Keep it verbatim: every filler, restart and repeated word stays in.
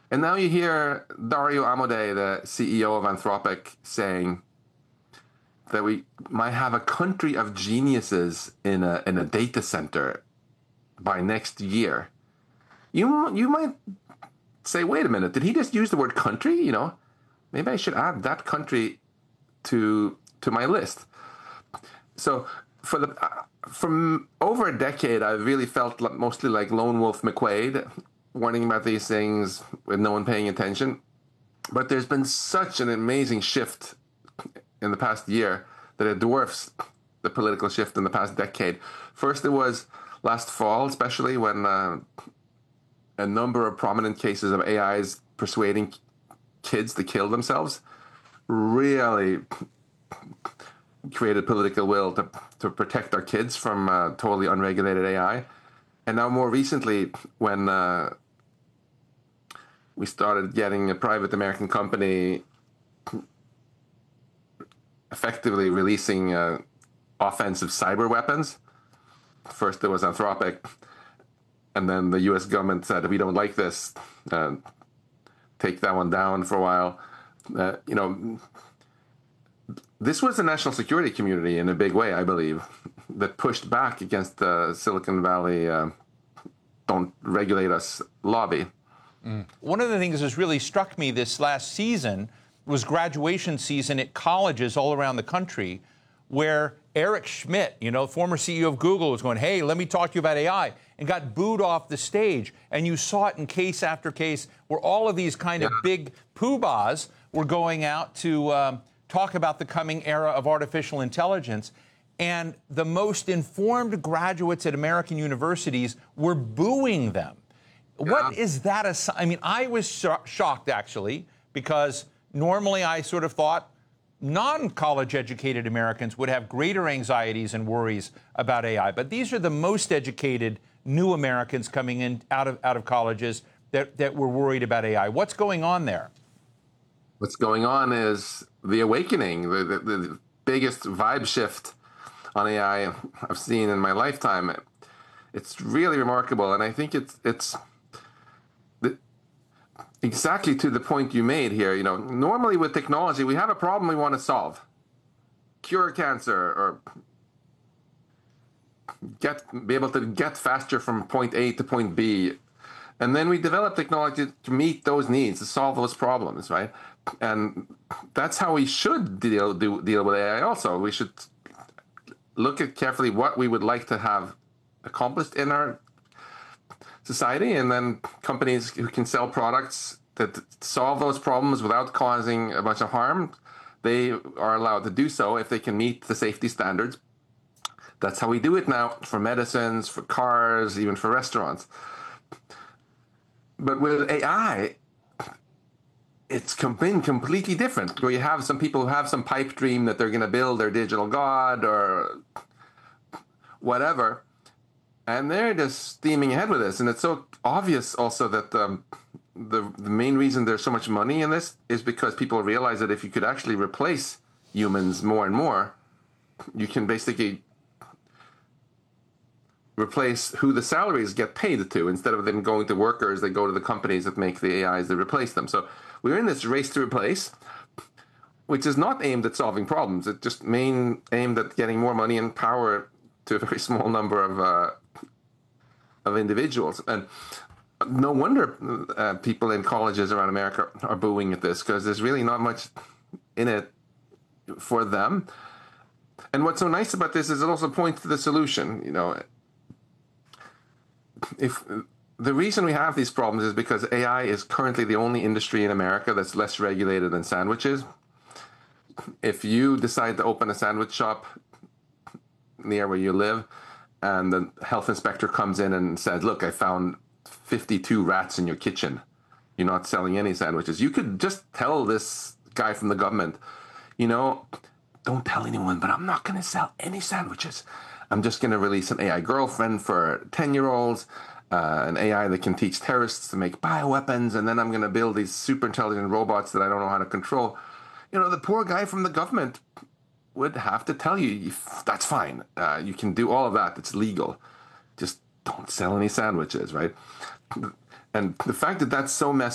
And now you hear Dario Amodei, the C E O of Anthropic, saying that we might have a country of geniuses in a in a data center by next year. You you might say, wait a minute, did he just use the word country? You know, maybe I should add that country to to my list. So for the uh, from over a decade, I've really felt like, mostly like Lone Wolf McQuaid, warning about these things with no one paying attention. But there's been such an amazing shift in the past year that it dwarfs the political shift in the past decade. First, it was last fall, especially when uh, a number of prominent cases of A Is persuading kids to kill themselves really created political will to, to protect our kids from uh, totally unregulated A I. And now more recently, when uh, we started getting a private American company effectively releasing uh, offensive cyber weapons. First there was Anthropic, and then the U S government said, we don't like this, uh, take that one down for a while. Uh, you know, this was the national security community in a big way, I believe, that pushed back against the Silicon Valley uh, don't regulate us lobby. Mm. One of the things that's really struck me this last season was graduation season at colleges all around the country, where Eric Schmidt, you know, former C E O of Google, was going, hey, let me talk to you about A I, and got booed off the stage. And you saw it in case after case where all of these kind of big poobahs were going out to um, talk about the coming era of artificial intelligence. And the most informed graduates at American universities were booing them. Yeah. What is that? A, I mean, I was sh- shocked, actually, because normally I sort of thought non-college educated Americans would have greater anxieties and worries about A I. But these are the most educated new Americans coming in out of out of colleges that, that were worried about A I. What's going on there? What's going on is the awakening, the, the, the biggest vibe shift on A I I've seen in my lifetime. It's really remarkable, and I think it's it's the, exactly to the point you made here. You know, normally with technology, we have a problem we want to solve, cure cancer, or get be able to get faster from point A to point B, and then we develop technology to meet those needs, to solve those problems, right? And that's how we should deal do, deal with A I. Also, we should look at carefully what we would like to have accomplished in our society, and then companies who can sell products that solve those problems without causing a bunch of harm, they are allowed to do so if they can meet the safety standards. That's how we do it now for medicines, for cars, even for restaurants. But with A I, it's been completely different, where you have some people who have some pipe dream that they're going to build their digital god or whatever, and they're just steaming ahead with this. And it's so obvious also that um, the, the main reason there's so much money in this is because people realize that if you could actually replace humans more and more, you can basically replace who the salaries get paid to. Instead of them going to workers, they go to the companies that make the A Is that replace them. So we're in this race to replace, which is not aimed at solving problems. It's just main aimed at getting more money and power to a very small number of uh, of individuals. And no wonder uh, people in colleges around America are booing at this, because there's really not much in it for them. And what's so nice about this is it also points to the solution. You know, if the reason we have these problems is because A I is currently the only industry in America that's less regulated than sandwiches. If you decide to open a sandwich shop near where you live, and the health inspector comes in and says, look, I found fifty-two rats in your kitchen, you're not selling any sandwiches, you could just tell this guy from the government, you know, don't tell anyone, but I'm not going to sell any sandwiches. I'm just going to release an A I girlfriend for ten-year-olds, uh, an A I that can teach terrorists to make bioweapons, and then I'm going to build these super intelligent robots that I don't know how to control. You know, the poor guy from the government would have to tell you, that's fine. Uh, you can do all of that. It's legal. Just don't sell any sandwiches, right? And the fact that that's so messy